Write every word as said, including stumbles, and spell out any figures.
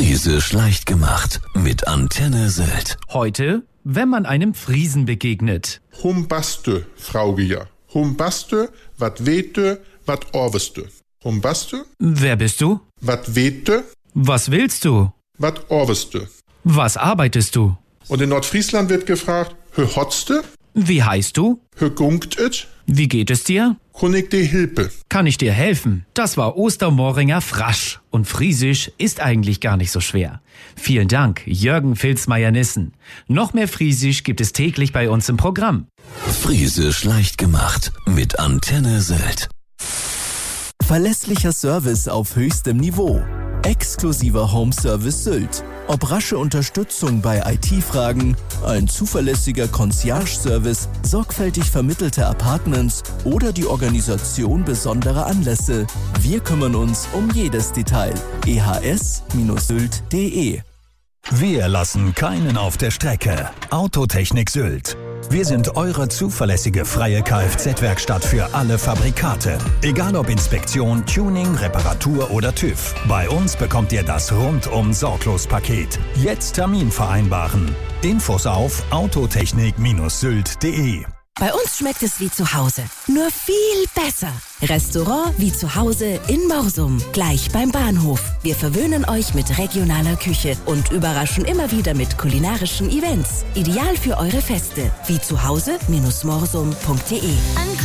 Friesisch leicht gemacht mit Antenne Sylt. Heute, wenn man einem Friesen begegnet. Humbaste, Fraugeja. Humbaste, wat wete, wat orweste. Humbaste, Wer bist du? wat wete, Was willst du? wat orweste. Was arbeitest du? Und in Nordfriesland wird gefragt, hö hotste, Wie heißt du? hö gungt et, Wie geht es dir? kun ich de hilpe. Kann ich dir helfen? Das war Ostermoringer Frasch. Und Friesisch ist eigentlich gar nicht so schwer. Vielen Dank, Jürgen Filzmeier-Nissen. Noch mehr Friesisch gibt es täglich bei uns im Programm. Friesisch leicht gemacht mit Antenne Sylt. Verlässlicher Service auf höchstem Niveau. Exklusiver Home Service Sylt. Ob rasche Unterstützung bei I T-Fragen, ein zuverlässiger Concierge-Service, sorgfältig vermittelte Apartments oder die Organisation besonderer Anlässe. Wir kümmern uns um jedes Detail. e h s Sylt punkt d e Wir lassen keinen auf der Strecke. Autotechnik Sylt. Wir sind eure zuverlässige freie Kfz-Werkstatt für alle Fabrikate. Egal ob Inspektion, Tuning, Reparatur oder TÜV. Bei uns bekommt ihr das Rundum-Sorglos-Paket. Jetzt Termin vereinbaren. Infos auf autotechnik Sylt punkt d e. Bei uns schmeckt es wie zu Hause, nur viel besser. Restaurant wie zu Hause in Morsum, gleich beim Bahnhof. Wir verwöhnen euch mit regionaler Küche und überraschen immer wieder mit kulinarischen Events. Ideal für eure Feste. Wie zu Hause Morsum punkt d e.